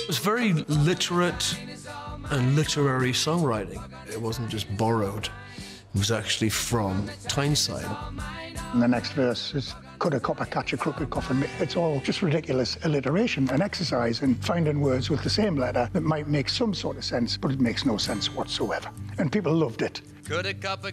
was very literate and literary songwriting. It wasn't just borrowed. It was actually from Tyneside. And the next verse is, could a copper catch a crooked coffin? It's all just ridiculous alliteration and exercise in finding words with the same letter that might make some sort of sense, but it makes no sense whatsoever. And people loved it. Could a copper